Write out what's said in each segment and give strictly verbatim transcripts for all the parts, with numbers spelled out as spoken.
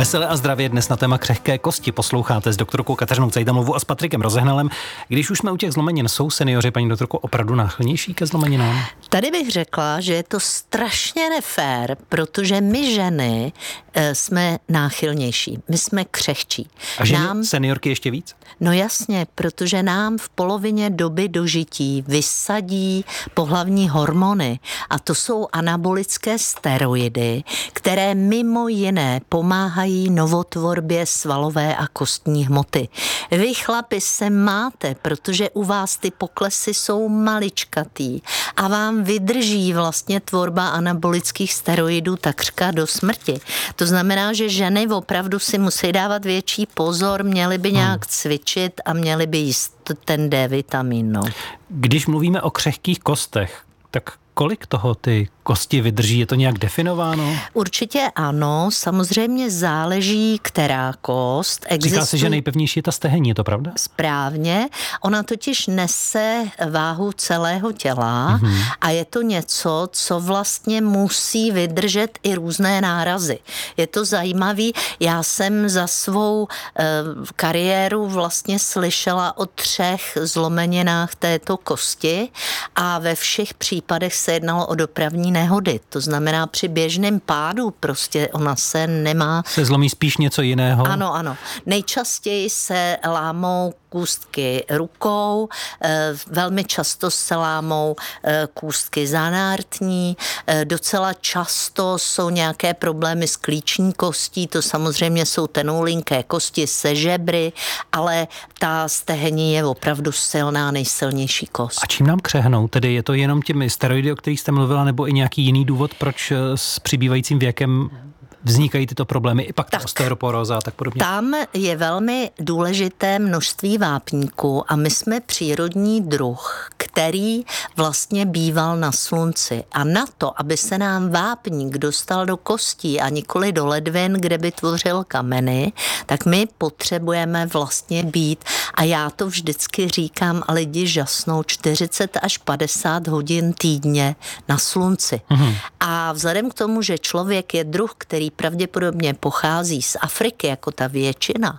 Veselé a zdravě dnes na téma křehké kosti posloucháte s doktorkou Kateřinou Cejdamovou a s Patrikem Rozehnalem. Když už jsme u těch zlomenin, jsou seniori, paní doktorko, opravdu náchylnější ke zlomeninám? Tady bych řekla, že je to strašně nefér, protože my ženy e, jsme náchylnější, my jsme křehčí. A ženy, nám, seniorky ještě víc? No jasně, protože nám v polovině doby dožití vysadí pohlavní hormony a to jsou anabolické steroidy, které mimo jiné pomáhají novotvorbě svalové a kostní hmoty. Vy chlapi se máte, protože u vás ty poklesy jsou maličkatý a vám vydrží vlastně tvorba anabolických steroidů takřka do smrti. To znamená, že ženy opravdu si musí dávat větší pozor, měly by nějak cvičit a měly by jíst ten D vitamin. No. Když mluvíme o křehkých kostech, tak kolik toho ty kosti vydrží? Je to nějak definováno? Určitě ano, samozřejmě záleží, která kost. Existují... Říká se, že nejpevnější je ta stehenní, je to pravda? Správně. Ona totiž nese váhu celého těla mm-hmm. a je to něco, co vlastně musí vydržet i různé nárazy. Je to zajímavý. Já jsem za svou e, kariéru vlastně slyšela o třech zlomeninách této kosti a ve všech případech se jednalo o dopravní nehody. To znamená, při běžném pádu prostě ona se nemá... Se zlomí spíš něco jiného? Ano, ano. Nejčastěji se lámou kůstky rukou, velmi často se lámou kůstky zanártní, docela často jsou nějaké problémy s klíční kostí, to samozřejmě jsou tenoulinké kosti se žebry, ale ta stehenní je opravdu silná, nejsilnější kost. A čím nám křehnou? Tedy je to jenom těmi steroidy, o kterých jste mluvila, nebo i nějaký jiný důvod, proč s přibývajícím věkem vznikají tyto problémy, i pak ta osteoporóza a tak podobně? Tam je velmi důležité množství vápníků a my jsme přírodní druh, který vlastně býval na slunci. A na to, aby se nám vápník dostal do kostí a nikoli do ledvin, kde by tvořil kameny, tak my potřebujeme vlastně být, a já to vždycky říkám, a lidi žasnou, čtyřicet až padesát hodin týdně na slunci. Mhm. A vzhledem k tomu, že člověk je druh, který pravděpodobně pochází z Afriky, jako ta většina,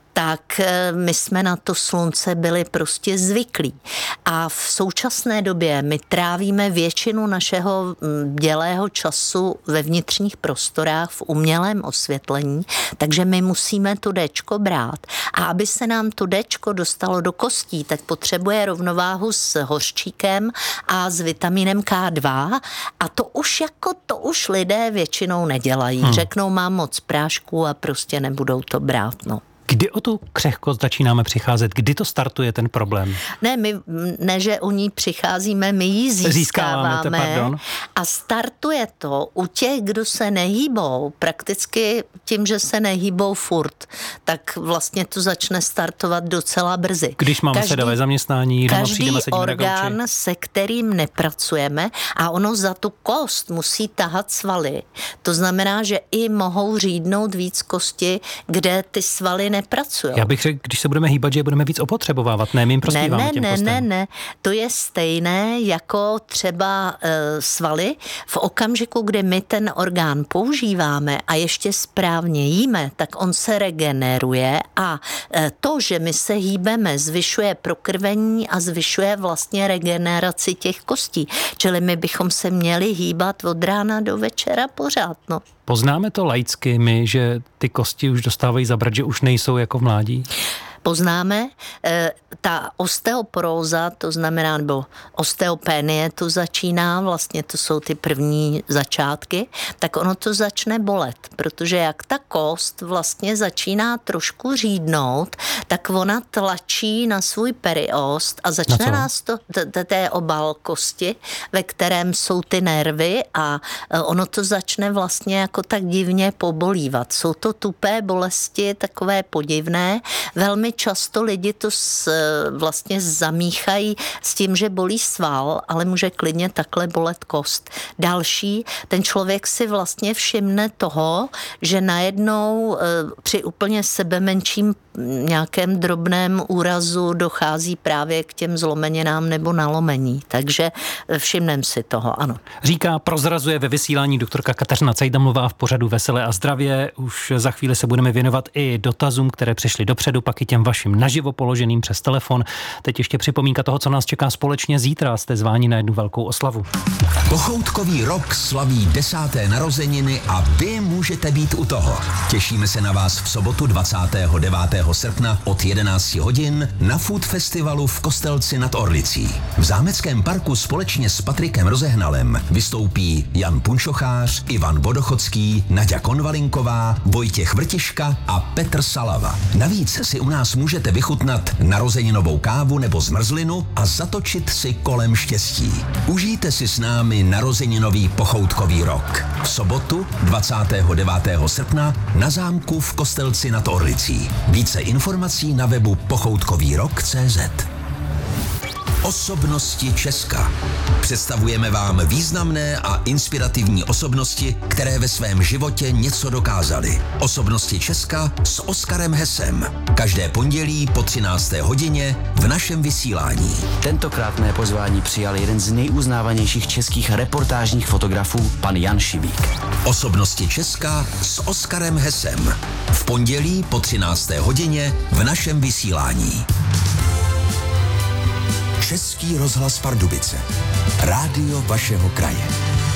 tak my jsme na to slunce byli prostě zvyklí. A v současné době my trávíme většinu našeho dělého času ve vnitřních prostorách v umělém osvětlení, takže my musíme to déčko brát. A aby se nám to déčko dostalo do kostí, tak potřebuje rovnováhu s hořčíkem a s vitaminem K dva a to už jako to už lidé většinou nedělají. Hmm. Řeknou, mám moc prášků a prostě nebudou to brát, no. Kdy o tu křehkost začínáme přicházet? Kdy to startuje ten problém? Ne, my, ne, že o ní přicházíme, my ji získáváme. Pardon. A startuje to u těch, kdo se nehýbou, prakticky tím, že se nehýbou furt, tak vlastně to začne startovat docela brzy. Když máme každý, sedavé zaměstnání, doma přijdeme, sedíme na gauči. Každý orgán, se kterým nepracujeme, a ono za tu kost musí tahat svaly. To znamená, že i mohou řídnout víc kosti, kde ty svaly nepracují. Já bych řekl, když se budeme hýbat, že je budeme víc opotřebovávat, ne, my jim prospíváme ne, těm ne, kostem. Ne, ne, ne, to je stejné jako třeba e, svaly. V okamžiku, kdy my ten orgán používáme a ještě správně jíme, tak on se regeneruje a e, to, že my se hýbeme, zvyšuje prokrvení a zvyšuje vlastně regeneraci těch kostí. Čili my bychom se měli hýbat od rána do večera pořád, no. Poznáme to laicky my, že ty kosti už dostávají zabrat, že už nejsou jako v mládí? Poznáme, e, ta osteoporóza, to znamená, nebo osteopenie, to začíná, vlastně to jsou ty první začátky, tak ono to začne bolet, protože jak ta kost vlastně začíná trošku řídnout, tak ona tlačí na svůj periost a začne nás to, to je obal kosti, ve kterém jsou ty nervy a ono to začne vlastně jako tak divně pobolívat. Jsou to tupé bolesti, takové podivné, velmi často lidi to s, vlastně zamíchají s tím, že bolí sval, ale může klidně takhle bolet kost. Další, ten člověk si vlastně všimne toho, že najednou při úplně sebemenším nějakém drobném úrazu dochází právě k těm zlomeninám nebo nalomení. Takže všimnem si toho, ano. Říká, prozrazuje ve vysílání doktorka Kateřina Cajdamlová v pořadu Veselé a zdravě. Už za chvíli se budeme věnovat i dotazům, které přišly dopředu, pak i těm vašim naživo položeným přes telefon. Teď ještě připomínka toho, co nás čeká společně zítra. Jste zváni na jednu velkou oslavu. Pochoutkový rok slaví desáté narozeniny a vy můžete být u toho. Těšíme se na vás v sobotu dvacátého devátého srpna od jedenácti hodin na Food Festivalu v Kostelci nad Orlicí. V zámeckém parku společně s Patrikem Rozehnalem vystoupí Jan Punčochář, Ivan Vodochodský, Naďa Konvalinková, Vojtěch Vrtiška a Petr Salava. Navíc si u nás můžete vychutnat narozeninovou kávu nebo zmrzlinu a zatočit si kolem štěstí. Užijte si s námi narozeninový pochoutkový rok. V sobotu dvacátého devátého srpna na zámku v Kostelci nad Orlicí. Více informací na webu pochoutkový rok tečka cé zet. Osobnosti Česka. Představujeme vám významné a inspirativní osobnosti, které ve svém životě něco dokázaly. Osobnosti Česka s Oskarem Hesem. Každé pondělí po třinácté hodině v našem vysílání. Tentokrát mé pozvání přijal jeden z nejuznávanějších českých reportážních fotografů, pan Jan Šibík. Osobnosti Česka s Oskarem Hesem. V pondělí po třinácté hodině v našem vysílání. Český rozhlas Pardubice. Rádio vašeho kraje.